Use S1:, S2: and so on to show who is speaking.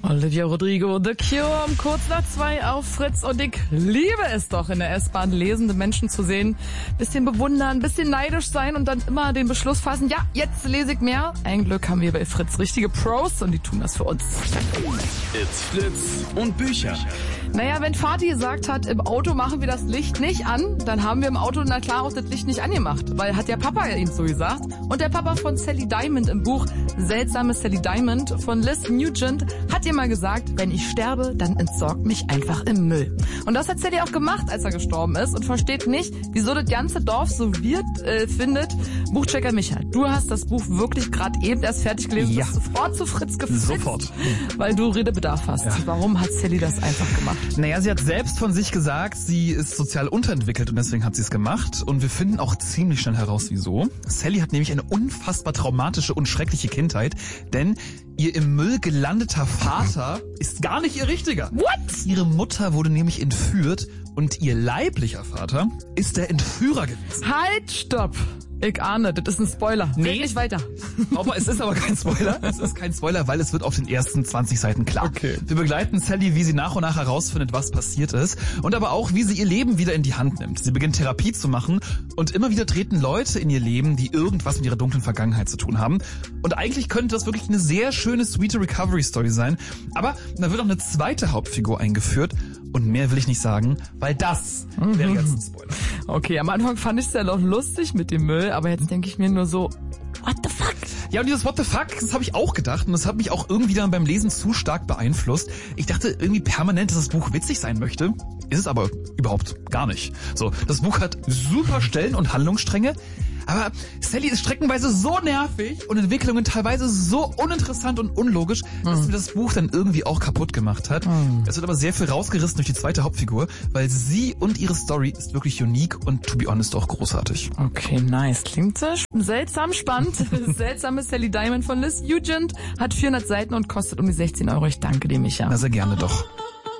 S1: Olivia Rodrigo, The Cure, um kurz nach 2 auf Fritz. Und ich liebe es doch, in der S-Bahn lesende Menschen zu sehen. Bisschen bewundern, bisschen neidisch sein und dann immer den Beschluss fassen, ja, jetzt lese ich mehr. Ein Glück haben wir bei Fritz richtige Pros und die tun das für uns.
S2: It's Fritz und Bücher.
S1: Naja, wenn Vati gesagt hat, im Auto machen wir das Licht nicht an, dann haben wir im Auto na klar auch das Licht nicht angemacht, weil hat der Papa ihm so gesagt. Und der Papa von Sally Diamond im Buch Seltsame Sally Diamond von Liz Nugent hat ihr mal gesagt, wenn ich sterbe, dann entsorgt mich einfach im Müll. Und das hat Sally auch gemacht, als er gestorben ist und versteht nicht, wieso das ganze Dorf so weird findet. Buchchecker Micha, du hast das Buch wirklich gerade eben erst fertig gelesen,
S3: Ja.
S1: bist sofort zu Fritz geflitzt,
S3: Sofort.
S1: weil du Redebedarf hast.
S3: Ja.
S1: Warum hat Sally das einfach gemacht?
S3: Naja, sie hat selbst von sich gesagt, sie ist sozial unterentwickelt und deswegen hat sie es gemacht. Und wir finden auch ziemlich schnell heraus, wieso. Sally hat nämlich eine unfassbar traumatische und schreckliche Kindheit, denn ihr im Müll gelandeter Vater ist gar nicht ihr richtiger.
S1: What?
S3: Ihre Mutter wurde nämlich entführt und ihr leiblicher Vater ist der Entführer gewesen.
S1: Halt, stopp. Ich ahne, das ist ein Spoiler.
S3: Nee.
S1: Red nicht weiter.
S3: Aber es ist aber kein Spoiler. Es ist kein Spoiler, weil es wird auf den ersten 20 Seiten klar.
S1: Okay.
S3: Wir begleiten Sally, wie sie nach und nach herausfindet, was passiert ist. Und aber auch, wie sie ihr Leben wieder in die Hand nimmt. Sie beginnt Therapie zu machen und immer wieder treten Leute in ihr Leben, die irgendwas mit ihrer dunklen Vergangenheit zu tun haben. Und eigentlich könnte das wirklich eine sehr schöne, sweete Recovery-Story sein. Aber da wird auch eine zweite Hauptfigur eingeführt. Und mehr will ich nicht sagen, weil das wäre jetzt ein Spoiler.
S1: Okay, am Anfang fand ich es ja noch lustig mit dem Müll, aber jetzt denke ich mir nur so, what the fuck?
S3: Ja, und dieses What the fuck, das habe ich auch gedacht und das hat mich auch irgendwie dann beim Lesen zu stark beeinflusst. Ich dachte irgendwie permanent, dass das Buch witzig sein möchte, ist es aber überhaupt gar nicht. So, das Buch hat super Stellen und Handlungsstränge, aber Sally ist streckenweise so nervig und Entwicklungen teilweise so uninteressant und unlogisch, dass mir das Buch dann irgendwie auch kaputt gemacht hat. Es wird aber sehr viel rausgerissen durch die zweite Hauptfigur, weil sie und ihre Story ist wirklich unique und to be honest auch großartig.
S1: Okay, nice. Klingt seltsam spannend. Seltsame Sally Diamond von Liz Nugent hat 400 Seiten und kostet um die 16 Euro. Ich danke dir, Micha.
S3: Na, sehr gerne doch.